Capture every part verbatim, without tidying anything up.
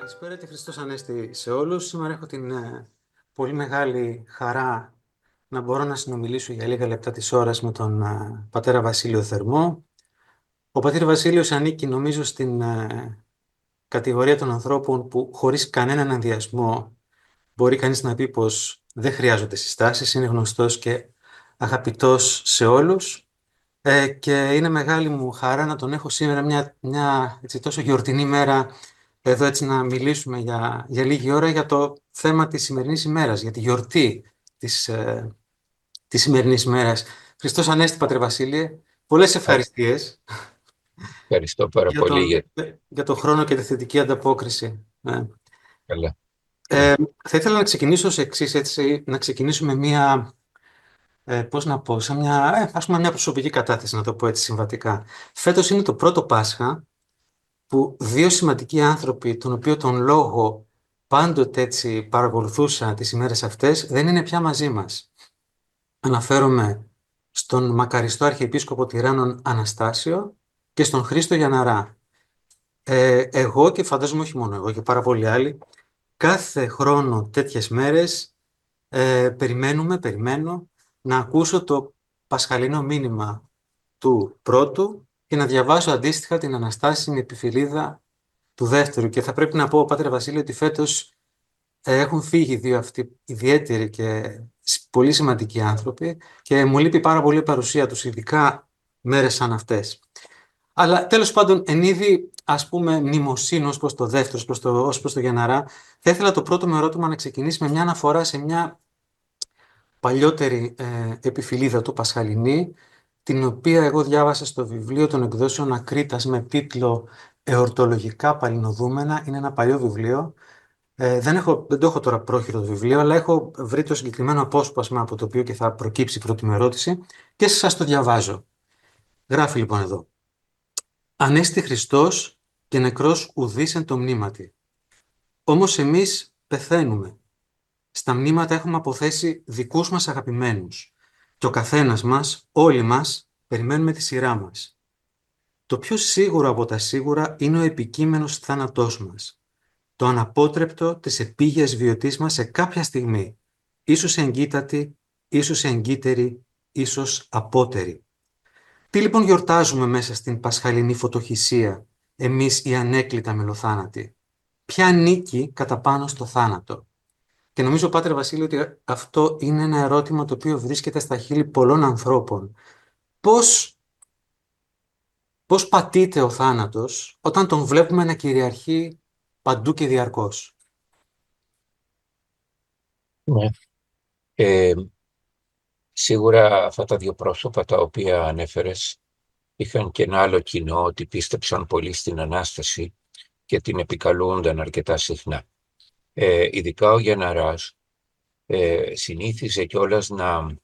Καλησπέρα και Χριστός Ανέστη σε όλους. Σήμερα έχω την ε, πολύ μεγάλη χαρά να μπορώ να συνομιλήσω για λίγα λεπτά της ώρας με τον ε, πατέρα Βασίλειο Θερμό. Ο πατήρ Βασίλειος ανήκει νομίζω στην ε, κατηγορία των ανθρώπων που χωρίς κανέναν ενδιασμό μπορεί κανείς να πει πως δεν χρειάζονται συστάσεις. Είναι γνωστός και αγαπητός σε όλους ε, και είναι μεγάλη μου χαρά να τον έχω σήμερα μια, μια έτσι, τόσο γιορτινή μέρα εδώ έτσι να μιλήσουμε για, για λίγη ώρα για το θέμα της σημερινής ημέρας, για τη γιορτή της, ε, της σημερινής ημέρας. Χριστός Ανέστη, Πατρε Βασίλειε, πολλές Α, ευχαριστίες Ευχαριστώ πάρα για πολύ τον, για για τον χρόνο και τη θετική ανταπόκριση. Ε, καλά. ε, θα ήθελα να ξεκινήσω ως εξής, έτσι, να ξεκινήσουμε μία, ε, πώς να πω, σαν μια, ε, ας πούμε μια προσωπική κατάθεση, να το πω έτσι συμβατικά. Φέτος είναι το πρώτο Πάσχα που δύο σημαντικοί άνθρωποι, τον οποίο τον λόγο πάντοτε έτσι παρακολουθούσα τις ημέρες αυτές, δεν είναι πια μαζί μας. Αναφέρομαι στον μακαριστό Αρχιεπίσκοπο Τυράννων Αναστάσιο και στον Χρήστο Γιανναρά. Ε, εγώ και φαντάζομαι όχι μόνο εγώ και πάρα πολλοί άλλοι, κάθε χρόνο τέτοιες μέρες ε, περιμένουμε, περιμένω να ακούσω το πασχαλινό μήνυμα του πρώτου και να διαβάσω αντίστοιχα την αναστάσιμη επιφυλίδα του δεύτερου. Και θα πρέπει να πω, Πάτερ Βασίλειο, ότι φέτος ε, έχουν φύγει δύο αυτοί ιδιαίτεροι και σ- πολύ σημαντικοί άνθρωποι και μου λείπει πάρα πολύ η παρουσία τους, ειδικά μέρες σαν αυτές. Αλλά τέλος πάντων, εν είδη, ας πούμε, μνημοσύνη ως προς το δεύτερο, ως προς το, ως προς το Γεναρά, θα ήθελα το πρώτο μου ερώτημα να ξεκινήσει με μια αναφορά σε μια παλιότερη ε, επιφυλίδα του Πασχαλινή, την οποία εγώ διάβασα στο βιβλίο των εκδόσεων Ακρίτας με τίτλο «Εορτολογικά Παλινοδούμενα». Είναι ένα παλιό βιβλίο. Ε, δεν, έχω, δεν το έχω τώρα πρόχειρο το βιβλίο, αλλά έχω βρει το συγκεκριμένο απόσπασμα από το οποίο και θα προκύψει η πρώτη μου ερώτηση και σας το διαβάζω. Γράφει λοιπόν εδώ. «Ανέστη Χριστός και νεκρός ουδής εν το μνήματι. Όμως εμείς πεθαίνουμε. Στα μνήματα έχουμε αποθέσει δικούς μας αγαπημένους. Και ο καθένας μας, όλοι μας, περιμένουμε τη σειρά μας. Το πιο σίγουρο από τα σίγουρα είναι ο επικείμενος θάνατός μας. Το αναπότρεπτο της επίγειας βιωτής μας σε κάποια στιγμή. Ίσως εγκύτατη, ίσως εγκύτερη, ίσως απότερη. Τι λοιπόν γιορτάζουμε μέσα στην πασχαλινή φωτοχυσία, εμείς οι ανέκλητα μελοθάνατοι? Ποια νίκη κατά πάνω στο θάνατο? Και νομίζω, Πάτερ Βασίλειο, ότι αυτό είναι ένα ερώτημα το οποίο βρίσκεται στα χείλη πολλών ανθρώπων. Πώς, πώς πατείται ο θάνατος όταν τον βλέπουμε να κυριαρχεί παντού και διαρκώς? Ναι. Ε, Σίγουρα αυτά τα δύο πρόσωπα τα οποία ανέφερες είχαν και ένα άλλο κοινό, ότι πίστεψαν πολύ στην Ανάσταση και την επικαλούνταν αρκετά συχνά. Ε, ειδικά ο Γεναράς ε, συνήθιζε κιόλας να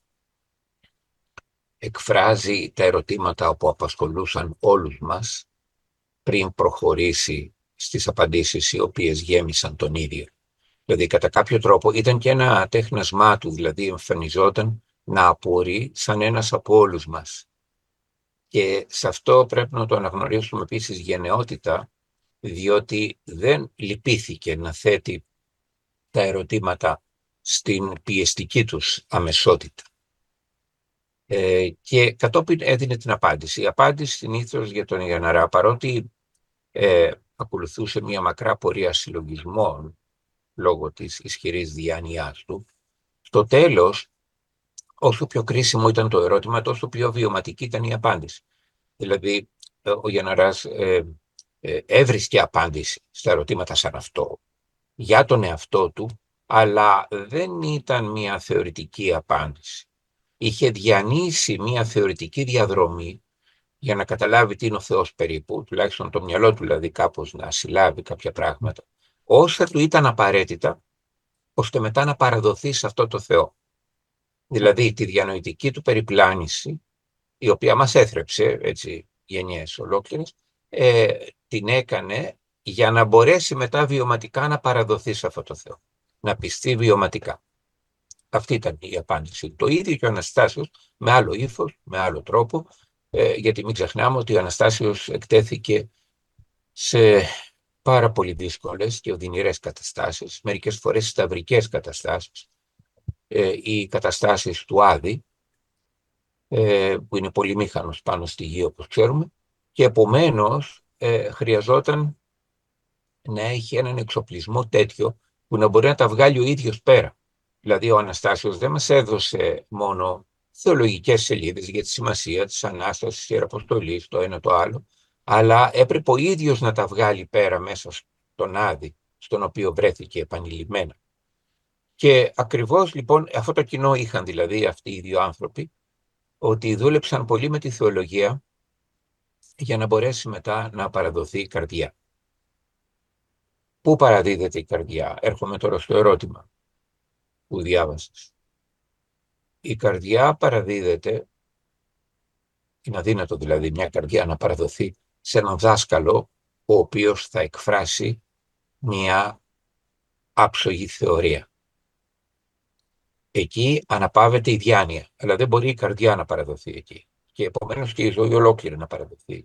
εκφράζει τα ερωτήματα που απασχολούσαν όλους μας πριν προχωρήσει στις απαντήσεις οι οποίες γέμισαν τον ίδιο. Δηλαδή, κατά κάποιο τρόπο ήταν και ένα τέχνασμά του, δηλαδή εμφανιζόταν να απορεί σαν ένας από όλους μας. Και σε αυτό πρέπει να το αναγνωρίσουμε επίσης γενναιότητα, διότι δεν λυπήθηκε να θέτει τα ερωτήματα στην πιεστική τους αμεσότητα. Ε, και κατόπιν έδινε την απάντηση. Η απάντηση συνήθως για τον Γιανναρά, παρότι ε, ακολουθούσε μια μακρά πορεία συλλογισμών, λόγω της ισχυρής διάνοιάς του, στο τέλος, όσο πιο κρίσιμο ήταν το ερώτημα, τόσο πιο βιωματική ήταν η απάντηση. Δηλαδή, ο Γιανναράς ε, ε, έβρισκε απάντηση στα ερωτήματα σαν αυτό, για τον εαυτό του, αλλά δεν ήταν μια θεωρητική απάντηση. Είχε διανύσει μια θεωρητική διαδρομή για να καταλάβει τι είναι ο Θεός περίπου, τουλάχιστον το μυαλό του δηλαδή κάπως να συλλάβει κάποια πράγματα, όσα του ήταν απαραίτητα, ώστε μετά να παραδοθεί σε αυτό το Θεό. Δηλαδή τη διανοητική του περιπλάνηση, η οποία μας έθρεψε έτσι γενιές ολόκληρες, ε, την έκανε για να μπορέσει μετά βιωματικά να παραδοθεί σε αυτό το Θεό, να πιστεί βιωματικά. Αυτή ήταν η απάντηση. Το ίδιο και ο Αναστάσιος, με άλλο ύφος, με άλλο τρόπο, ε, γιατί μην ξεχνάμε ότι ο Αναστάσιος εκτέθηκε σε πάρα πολύ δύσκολες και οδυνηρές καταστάσεις, μερικές φορές σταυρικές καταστάσεις, ε, οι καταστάσεις του Άδη, ε, που είναι πολυμήχανος πάνω στη γη όπως ξέρουμε, και επομένως ε, χρειαζόταν να έχει έναν εξοπλισμό τέτοιο που να μπορεί να τα βγάλει ο ίδιος πέρα. Δηλαδή ο Αναστάσιος δεν μας έδωσε μόνο θεολογικές σελίδες για τη σημασία της Ανάστασης, της Ιεραποστολής, το ένα το άλλο, αλλά έπρεπε ο ίδιος να τα βγάλει πέρα μέσα στον Άδη, στον οποίο βρέθηκε επανειλημμένα. Και ακριβώς λοιπόν αυτό το κοινό είχαν δηλαδή αυτοί οι δύο άνθρωποι, ότι δούλεψαν πολύ με τη θεολογία για να μπορέσει μετά να παραδοθεί η καρδιά. Πού παραδίδεται η καρδιά? Έρχομαι τώρα στο ερώτημα που διάβασες. Η καρδιά παραδίδεται, είναι αδύνατο δηλαδή μια καρδιά να παραδοθεί σε έναν δάσκαλο ο οποίος θα εκφράσει μια άψογη θεωρία. Εκεί αναπαύεται η διάνοια, αλλά δεν μπορεί η καρδιά να παραδοθεί εκεί. Και επομένως και η ζωή ολόκληρη να παραδοθεί.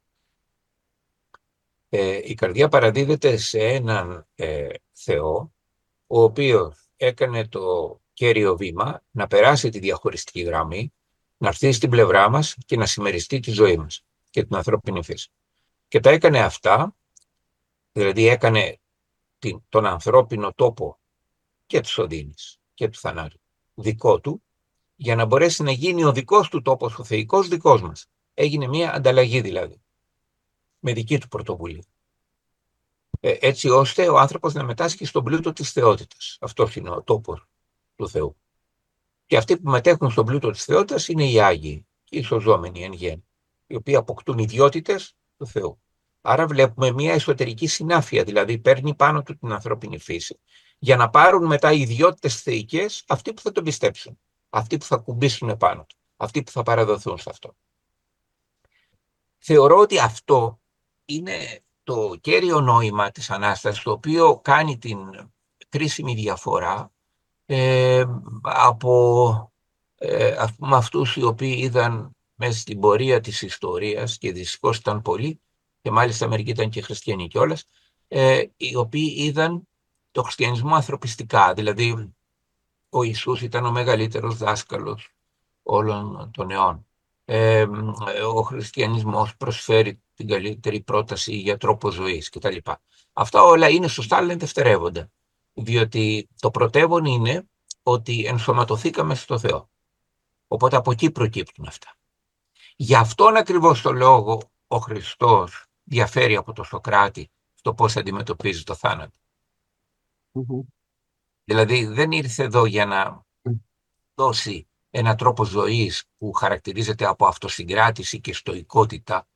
Ε, η καρδιά παραδίδεται σε έναν ε, Θεό, ο οποίος έκανε το κέριο βήμα να περάσει τη διαχωριστική γραμμή, να έρθει στην πλευρά μας και να συμμεριστεί τη ζωή μας και την ανθρώπινη φύση. Και τα έκανε αυτά, δηλαδή έκανε την, τον ανθρώπινο τόπο και της οδύνης και του θανάτου δικό του, για να μπορέσει να γίνει ο δικός του τόπος, ο θεϊκός δικός μας. Έγινε μια ανταλλαγή δηλαδή, με δική του πρωτοβουλία. Ε, έτσι ώστε ο άνθρωπος να μετάσχει στον πλούτο της θεότητας. Αυτός είναι ο τόπος του Θεού. Και αυτοί που μετέχουν στον πλούτο της θεότητας είναι οι Άγιοι, οι ισοζώμενοι εν γέννη, οι οποίοι αποκτούν ιδιότητες του Θεού. Άρα βλέπουμε μια εσωτερική συνάφεια, δηλαδή παίρνει πάνω του την ανθρώπινη φύση, για να πάρουν μετά οι ιδιότητες θεϊκές αυτοί που θα τον πιστέψουν, αυτοί που θα κουμπίσουν επάνω του, αυτοί που θα παραδοθούν σε αυτό. Θεωρώ ότι αυτό είναι το κέριο νόημα της Ανάστασης, το οποίο κάνει την κρίσιμη διαφορά ε, από ε, ας πούμε, αυτούς οι οποίοι είδαν μέσα στην πορεία της ιστορίας, και δυστυχώς ήταν πολλοί, και μάλιστα μερικοί ήταν και χριστιανοί κιόλας, ε, οι οποίοι είδαν το χριστιανισμό ανθρωπιστικά. Δηλαδή, ο Ιησούς ήταν ο μεγαλύτερος δάσκαλος όλων των αιών. Ε, ο χριστιανισμός προσφέρει την καλύτερη πρόταση για τρόπο ζωής κτλ. Αυτά όλα είναι σωστά, αλλά είναι δευτερεύοντα. Διότι το πρωτεύον είναι ότι ενσωματωθήκαμε στο Θεό. Οπότε από εκεί προκύπτουν αυτά. Γι' αυτόν ακριβώς το λόγο ο Χριστός διαφέρει από τον Σωκράτη στο πώς αντιμετωπίζει το θάνατο. Mm-hmm. Δηλαδή δεν ήρθε εδώ για να δώσει ένα τρόπο ζωής που χαρακτηρίζεται από αυτοσυγκράτηση και στοικότητα,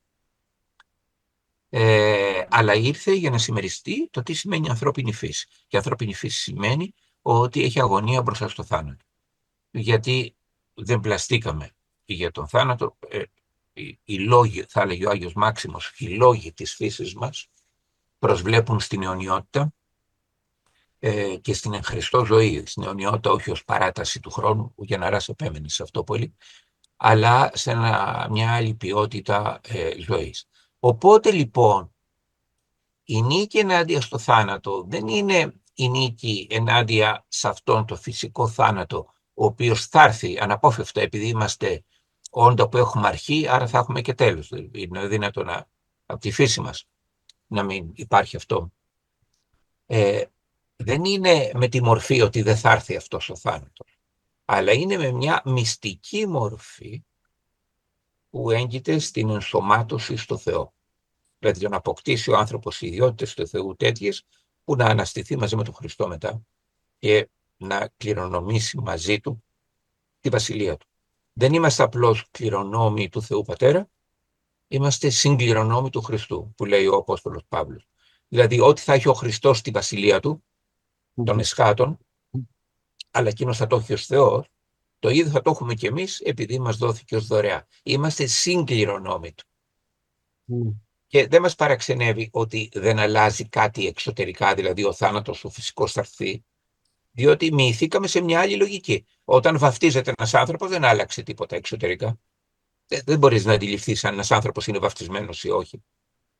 ε, αλλά ήρθε για να συμμεριστεί το τι σημαίνει ανθρώπινη φύση. Και ανθρώπινη φύση σημαίνει ότι έχει αγωνία μπροστά στο θάνατο. Γιατί δεν πλαστήκαμε για τον θάνατο. Ε, οι, οι λόγοι, θα έλεγε ο Άγιος Μάξιμος, οι λόγοι της φύσης μας προσβλέπουν στην αιωνιότητα ε, και στην εν Χριστώ ζωή. Στην αιωνιότητα όχι ως παράταση του χρόνου, ο Γεναράς επέμενε σε αυτό πολύ, αλλά σε ένα, μια άλλη ποιότητα ε, ζωής. Οπότε λοιπόν η νίκη ενάντια στο θάνατο δεν είναι η νίκη ενάντια σε αυτόν το φυσικό θάνατο, ο οποίος θα έρθει αναπόφευκτα, επειδή είμαστε όντα που έχουμε αρχή, άρα θα έχουμε και τέλος. Είναι δυνατό να, από τη φύση μας να μην υπάρχει αυτό. Ε, δεν είναι με τη μορφή ότι δεν θα έρθει αυτός ο θάνατος, αλλά είναι με μια μυστική μορφή που έγκυται στην ενσωμάτωση στο Θεό. Δηλαδή να αποκτήσει ο άνθρωπος οι ιδιότητες του Θεού τέτοιες που να αναστηθεί μαζί με τον Χριστό μετά και να κληρονομήσει μαζί του τη βασιλεία του. Δεν είμαστε απλώς κληρονόμοι του Θεού Πατέρα, είμαστε συγκληρονόμοι του Χριστού, που λέει ο Απόστολος Παύλος. Δηλαδή ό,τι θα έχει ο Χριστός στη βασιλεία του, των εσχάτων, αλλά εκείνος θα το έχει ως Θεός, το ίδιο θα το έχουμε κι εμείς επειδή μας δόθηκε ως δωρεά. Είμαστε συγκληρονόμοι του. Mm. Και δεν μας παραξενεύει ότι δεν αλλάζει κάτι εξωτερικά, δηλαδή ο θάνατος ο φυσικός θα έρθει, διότι μοιηθήκαμε σε μια άλλη λογική. Όταν βαφτίζεται ένας άνθρωπος δεν άλλαξε τίποτα εξωτερικά. Δεν, δεν μπορείς να αντιληφθείς αν ένας άνθρωπος είναι βαφτισμένος ή όχι.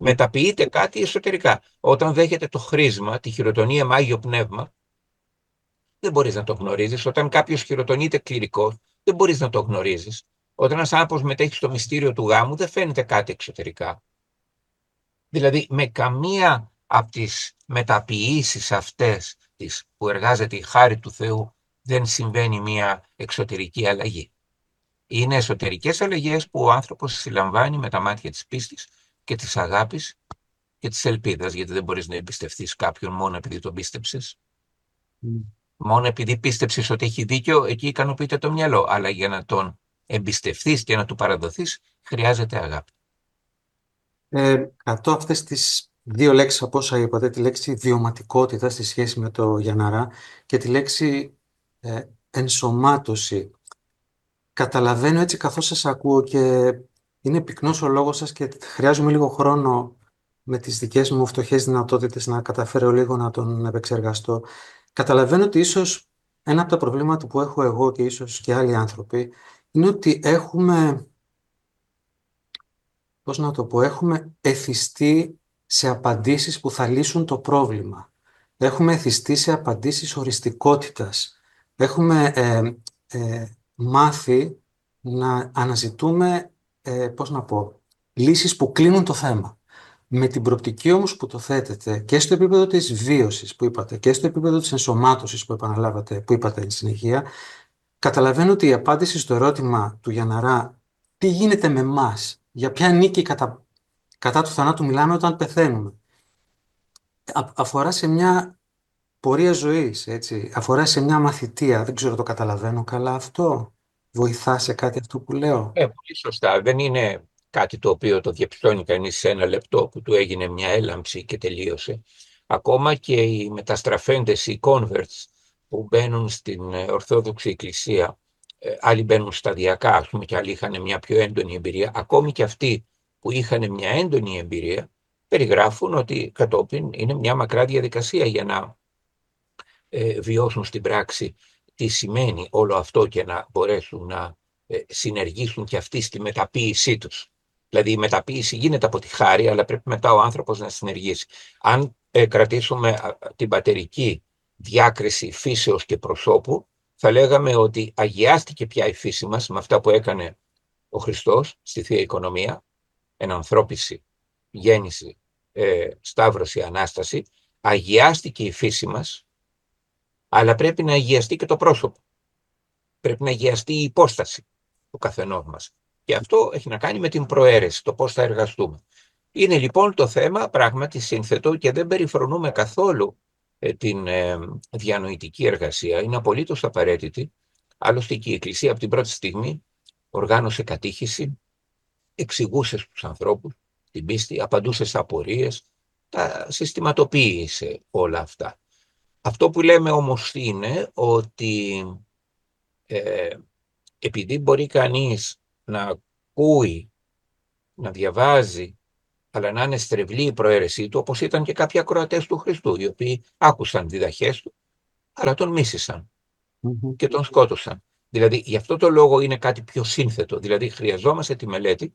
Μεταποιείται κάτι εσωτερικά. Όταν δέχεται το χρήσμα, τη χειροτονία με Άγιο Πνεύμα, δεν μπορείς να το γνωρίζεις. Όταν κάποιος χειροτονείται κληρικός, δεν μπορείς να το γνωρίζεις. Όταν ένας άνθρωπος μετέχει στο μυστήριο του γάμου, δεν φαίνεται κάτι εξωτερικά. Δηλαδή, με καμία από τις μεταποιήσεις αυτές τις που εργάζεται η χάρη του Θεού, δεν συμβαίνει μια εξωτερική αλλαγή. Είναι εσωτερικές αλλαγές που ο άνθρωπος συλλαμβάνει με τα μάτια της πίστης και της αγάπης και της ελπίδας, γιατί δεν μπορείς να εμπιστευτείς κάποιον μόνο επειδή τον πίστεψες. Μόνο επειδή πίστεψες ότι έχει δίκιο, εκεί ικανοποιείται το μυαλό. Αλλά για να τον εμπιστευτείς και να του παραδοθείς, χρειάζεται αγάπη. Ε, κρατώ αυτές τις δύο λέξεις από όσα είπατε, τη λέξη βιωματικότητα στη σχέση με το Γιανναρά και τη λέξη ε, ενσωμάτωση. Καταλαβαίνω έτσι καθώς σας ακούω και είναι πυκνός ο λόγος σας και χρειάζομαι λίγο χρόνο με τις δικές μου φτωχές δυνατότητες να καταφέρω λίγο να τον επεξεργαστώ. Καταλαβαίνω ότι ίσως ένα από τα προβλήματα που έχω εγώ και ίσως και άλλοι άνθρωποι είναι ότι έχουμε, πώς να το πω, έχουμε εθιστεί σε απαντήσεις που θα λύσουν το πρόβλημα. Έχουμε εθιστεί σε απαντήσεις οριστικότητας. Έχουμε ε, ε, μάθει να αναζητούμε, ε, πώς να πω, λύσεις που κλείνουν το θέμα. Με την προοπτική όμως που το θέτετε και στο επίπεδο της βίωσης που είπατε και στο επίπεδο της ενσωμάτωσης που επαναλάβατε, που είπατε εν συνεχεία, καταλαβαίνω ότι η απάντηση στο ερώτημα του Γιανναρά τι γίνεται με εμάς, για ποια νίκη κατά, κατά του θανάτου μιλάμε όταν πεθαίνουμε, Α, αφορά σε μια πορεία ζωής, έτσι, αφορά σε μια μαθητεία. Δεν ξέρω, το καταλαβαίνω καλά αυτό. Βοηθά σε κάτι αυτό που λέω. Ε, πολύ σωστά. Δεν είναι κάτι το οποίο το διαπιστώνει κανείς σε ένα λεπτό που του έγινε μια έλαμψη και τελείωσε. Ακόμα και οι μεταστραφέντες, οι converts που μπαίνουν στην ε, Ορθόδοξη Εκκλησία, ε, άλλοι μπαίνουν σταδιακά, ας πούμε, και άλλοι είχαν μια πιο έντονη εμπειρία. Ακόμη και αυτοί που είχαν μια έντονη εμπειρία, περιγράφουν ότι κατόπιν είναι μια μακρά διαδικασία για να ε, βιώσουν στην πράξη τι σημαίνει όλο αυτό και να μπορέσουν να ε, συνεργήσουν και αυτοί στη μεταποίησή τους. Δηλαδή η μεταποίηση γίνεται από τη χάρη, αλλά πρέπει μετά ο άνθρωπος να συνεργήσει. Αν ε, κρατήσουμε α, την πατερική διάκριση φύσεως και προσώπου, θα λέγαμε ότι αγιάστηκε πια η φύση μας με αυτά που έκανε ο Χριστός στη Θεία Οικονομία, ενανθρώπιση, γέννηση, ε, σταύρωση, Ανάσταση, αγιάστηκε η φύση μας, αλλά πρέπει να αγιαστεί και το πρόσωπο. Πρέπει να αγιαστεί η υπόσταση του καθενός μας. Και αυτό έχει να κάνει με την προαίρεση, το πώς θα εργαστούμε. Είναι λοιπόν το θέμα πράγματι σύνθετο και δεν περιφρονούμε καθόλου ε, την ε, διανοητική εργασία. Είναι απολύτως απαραίτητη. Άλλωστε και η Εκκλησία από την πρώτη στιγμή οργάνωσε κατήχηση, εξηγούσε στους ανθρώπους την πίστη, απαντούσε σε απορίες, τα συστηματοποίησε όλα αυτά. Αυτό που λέμε όμως είναι ότι ε, επειδή μπορεί κανείς να ακούει, να διαβάζει, αλλά να είναι στρεβλή η προαίρεσή του, όπως ήταν και κάποιοι ακροατές του Χριστού, οι οποίοι άκουσαν διδαχές του, αλλά τον μίσησαν Mm-hmm. και τον σκότωσαν. Δηλαδή, γι' αυτό το λόγο είναι κάτι πιο σύνθετο. Δηλαδή, χρειαζόμαστε τη μελέτη,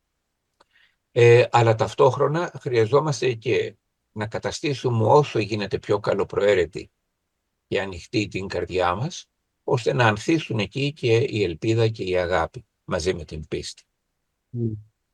ε, αλλά ταυτόχρονα χρειαζόμαστε και να καταστήσουμε όσο γίνεται πιο καλοπροαίρετη και ανοιχτή την καρδιά μας, ώστε να ανθίσουν εκεί και η ελπίδα και η αγάπη μαζί με την πίστη. Mm.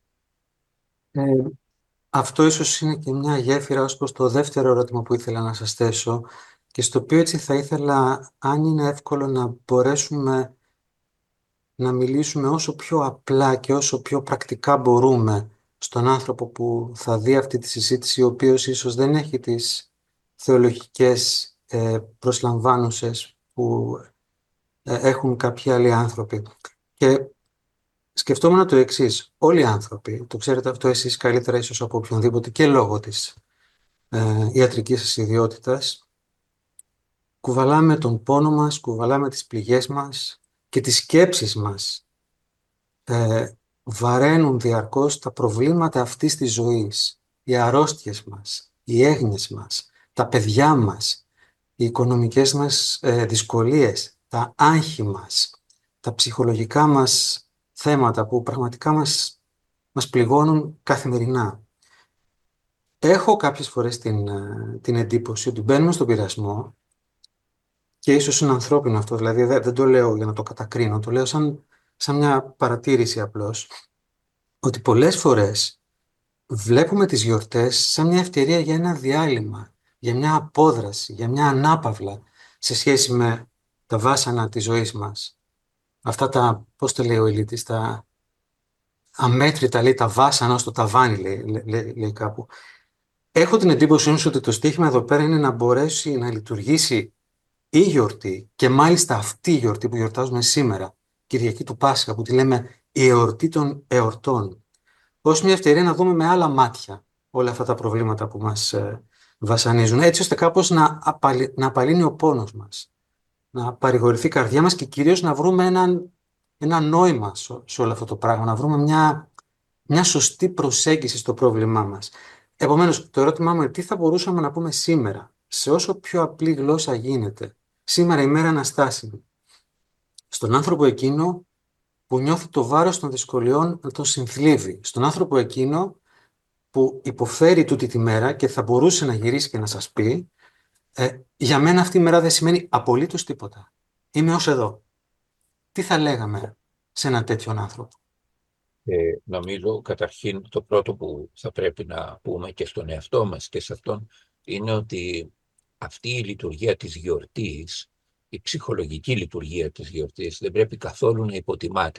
Ε, αυτό ίσως είναι και μια γέφυρα ως προς το δεύτερο ερώτημα που ήθελα να σας θέσω και στο οποίο έτσι θα ήθελα, αν είναι εύκολο, να μπορέσουμε να μιλήσουμε όσο πιο απλά και όσο πιο πρακτικά μπορούμε στον άνθρωπο που θα δει αυτή τη συζήτηση, ο οποίος ίσως δεν έχει τις θεολογικές ε, προσλαμβάνουσες που ε, έχουν κάποιοι άλλοι άνθρωποι. Και σκεφτόμουν το εξής: όλοι οι άνθρωποι, το ξέρετε αυτό εσείς καλύτερα ίσως από οποιονδήποτε και λόγω της ε, ιατρικής σας ιδιότητας, κουβαλάμε τον πόνο μας, κουβαλάμε τις πληγές μας και τις σκέψεις μας ε, βαραίνουν διαρκώς τα προβλήματα αυτής της ζωής, οι αρρώστιες μας, οι έγνοιες μας, τα παιδιά μας, οι οικονομικές μας ε, δυσκολίες, τα άγχη μας, τα ψυχολογικά μας θέματα που πραγματικά μας, μας πληγώνουν καθημερινά. Έχω κάποιες φορές την, ε, την εντύπωση ότι μπαίνουμε στον πειρασμό και ίσως είναι ανθρώπινο αυτό, δηλαδή δεν, δεν το λέω για να το κατακρίνω, το λέω σαν, σαν μια παρατήρηση απλώς, ότι πολλές φορές βλέπουμε τις γιορτές σαν μια ευκαιρία για ένα διάλειμμα, για μια απόδραση, για μια ανάπαυλα σε σχέση με τα βάσανα της ζωής μας. Αυτά τα, πώς το λέει ο Ηλίτης, τα αμέτρητα, λέει, τα βάσανα στο ταβάνι, λέει, λέει, λέει, λέει κάπου. Έχω την εντύπωση όμως ότι το στίχημα εδώ πέρα είναι να μπορέσει να λειτουργήσει η γιορτή και μάλιστα αυτή η γιορτή που γιορτάζουμε σήμερα, Κυριακή του Πάσχα, που τη λέμε η εορτή των εορτών, ως μια ευκαιρία να δούμε με άλλα μάτια όλα αυτά τα προβλήματα που μας ε, βασανίζουν, έτσι ώστε κάπως να, απαλυ, να απαλύνει ο πόνος μας, να παρηγορηθεί η καρδιά μας και κυρίως να βρούμε έναν, ένα νόημα σε, σε όλο αυτό το πράγμα, να βρούμε μια, μια σωστή προσέγγιση στο πρόβλημά μας. Επομένως, το ερώτημά μου είναι τι θα μπορούσαμε να πούμε σήμερα, σε όσο πιο απλή γλώσσα γίνεται, σήμερα η μέρα αναστάσιμη, στον άνθρωπο εκείνο που νιώθει το βάρος των δυσκολιών να τον συνθλίβει, στον άνθρωπο εκείνο που υποφέρει τούτη τη μέρα και θα μπορούσε να γυρίσει και να σας πει ε, για μένα αυτή η μέρα δεν σημαίνει απολύτως τίποτα. Είμαι ως εδώ. Τι θα λέγαμε σε έναν τέτοιον άνθρωπο? Ε, νομίζω καταρχήν το πρώτο που θα πρέπει να πούμε και στον εαυτό μας και σε αυτόν είναι ότι αυτή η λειτουργία της γιορτής, η ψυχολογική λειτουργία της γιορτής δεν πρέπει καθόλου να υποτιμάται.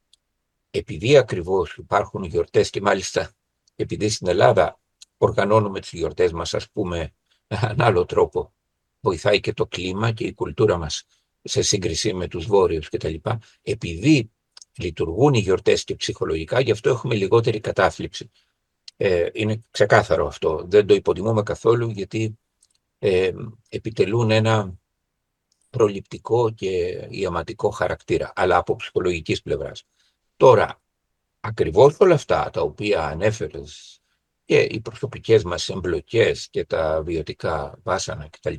Επειδή ακριβώς υπάρχουν γιορτές και μάλιστα επειδή στην Ελλάδα οργανώνουμε τις γιορτές μας, ας πούμε, με έναν άλλο τρόπο, βοηθάει και το κλίμα και η κουλτούρα μας σε σύγκριση με τους βόρειους κτλ. Επειδή λειτουργούν οι γιορτές και ψυχολογικά, γι' αυτό έχουμε λιγότερη κατάθλιψη. Ε, είναι ξεκάθαρο αυτό. Δεν το υποτιμούμε καθόλου, γιατί ε, επιτελούν ένα προληπτικό και ιαματικό χαρακτήρα, αλλά από ψυχολογικής πλευράς. Τώρα, ακριβώς όλα αυτά τα οποία ανέφερες και οι προσωπικές μας εμπλοκές και τα βιωτικά βάσανα κτλ.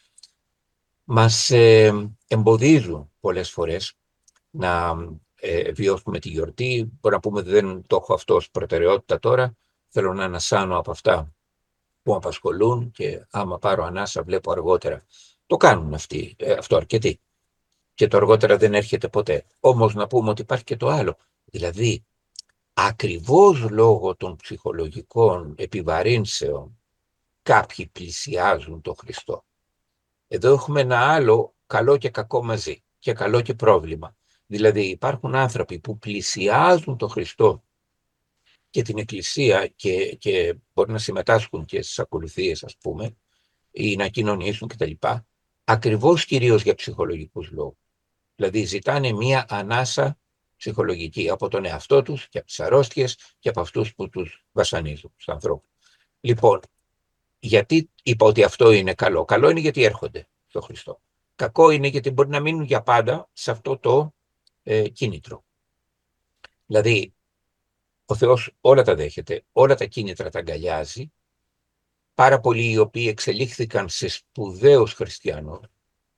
Μας ε, εμποδίζουν πολλές φορές να ε, βιώσουμε τη γιορτή. Μπορώ να πούμε ότι δεν το έχω αυτό ως προτεραιότητα τώρα. Θέλω να ανασάνω από αυτά που με απασχολούν και άμα πάρω ανάσα βλέπω αργότερα. Το κάνουν αυτοί, ε, αυτό αρκετοί. Και το αργότερα δεν έρχεται ποτέ. Όμως να πούμε ότι υπάρχει και το άλλο. Δηλαδή, ακριβώς λόγω των ψυχολογικών επιβαρύνσεων κάποιοι πλησιάζουν τον Χριστό. Εδώ έχουμε ένα άλλο καλό και κακό μαζί και καλό και πρόβλημα. Δηλαδή υπάρχουν άνθρωποι που πλησιάζουν τον Χριστό και την Εκκλησία και, και μπορεί να συμμετάσχουν και στις ακολουθίες, ας πούμε, ή να κοινωνήσουν κτλ. Ακριβώς κυρίως για ψυχολογικούς λόγους. Δηλαδή ζητάνε μία ανάσα ψυχολογική από τον εαυτό τους και από τις αρρώστιες και από αυτούς που τους βασανίζουν, τους ανθρώπους. Λοιπόν, γιατί είπα ότι αυτό είναι καλό? Καλό είναι γιατί έρχονται στο Χριστό. Κακό είναι γιατί μπορεί να μείνουν για πάντα σε αυτό το ε, κίνητρο. Δηλαδή, ο Θεός όλα τα δέχεται, όλα τα κίνητρα τα αγκαλιάζει. Πάρα πολλοί οι οποίοι εξελίχθηκαν σε σπουδαίους χριστιανούς